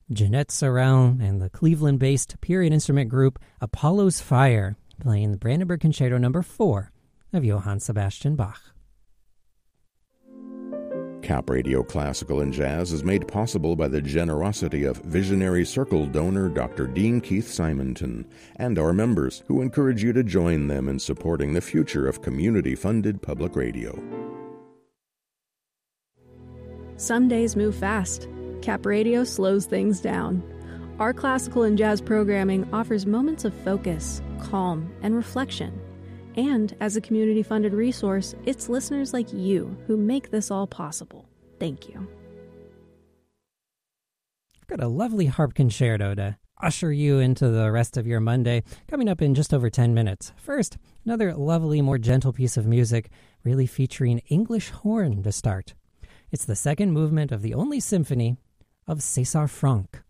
Jeanette Sorrell and the Cleveland-based period instrument group Apollo's Fire, playing the Brandenburg Concerto No. 4 of Johann Sebastian Bach. Cap Radio Classical and Jazz is made possible by the generosity of Visionary Circle donor Dr. Dean Keith Simonton and our members, who encourage you to join them in supporting the future of community-funded public radio. Some days move fast. Cap Radio slows things down. Our classical and jazz programming offers moments of focus, calm, and reflection. And as a community-funded resource, it's listeners like you who make this all possible. Thank you. I've got a lovely harp concerto to usher you into the rest of your Monday, coming up in just over 10 minutes. First, another lovely, more gentle piece of music, really featuring English horn to start. It's the second movement of the only symphony of César Franck.